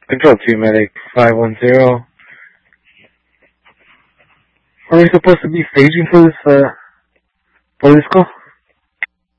Control 2, Medic 510. Are we supposed to be staging for this call?